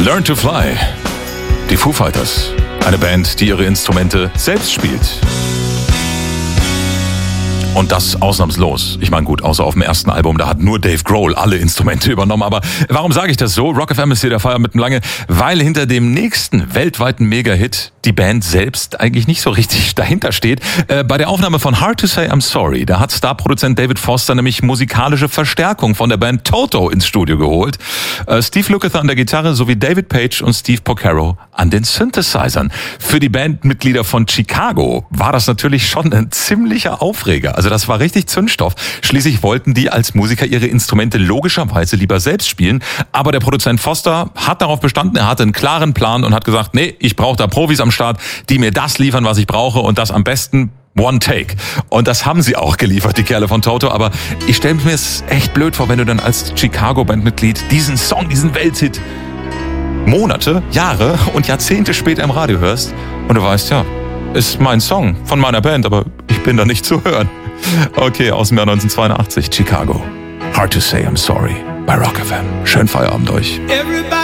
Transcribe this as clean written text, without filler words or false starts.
Learn to Fly. Die Foo Fighters. Eine Band, die ihre Instrumente selbst spielt. Und das ausnahmslos. Ich meine, gut, außer auf dem ersten Album, da hat nur Dave Grohl alle Instrumente übernommen. Aber warum sage ich das so? Rock FM ist hier der Feier mitten lange, weil hinter dem nächsten weltweiten Mega-Hit die Band selbst eigentlich nicht so richtig dahinter steht. Bei der Aufnahme von Hard to Say I'm Sorry, da hat Starproduzent David Foster nämlich musikalische Verstärkung von der Band Toto ins Studio geholt. Steve Lukather an der Gitarre sowie David Page und Steve Porcaro an den Synthesizern. Für die Bandmitglieder von Chicago war das natürlich schon ein ziemlicher Aufreger. Also das war richtig Zündstoff. Schließlich wollten die als Musiker ihre Instrumente logischerweise lieber selbst spielen. Aber der Produzent Foster hat darauf bestanden, er hatte einen klaren Plan und hat gesagt, nee, ich brauche da Profis am Start, die mir das liefern, was ich brauche und das am besten One Take. Und das haben sie auch geliefert, die Kerle von Toto. Aber ich stelle mir es echt blöd vor, wenn du dann als Chicago-Bandmitglied diesen Song, diesen Welthit Monate, Jahre und Jahrzehnte später im Radio hörst und du weißt, ja, ist mein Song von meiner Band, aber ich bin da nicht zu hören. Okay, aus dem Jahr 1982, Chicago. Hard to Say I'm Sorry bei Rock FM. Schönen Feierabend euch.